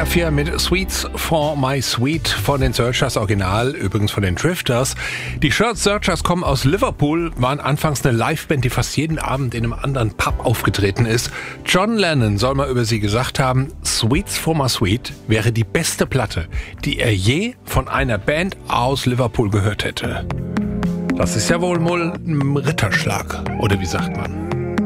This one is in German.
SWR4 mit Sweets for My Sweet von den Searchers, Original übrigens von den Drifters. Die Searchers kommen aus Liverpool, waren anfangs eine Liveband, die fast jeden Abend in einem anderen Pub aufgetreten ist. John Lennon soll mal über sie gesagt haben, Sweets for My Sweet wäre die beste Platte, die er je von einer Band aus Liverpool gehört hätte. Das ist ja wohl ein Ritterschlag, oder wie sagt man?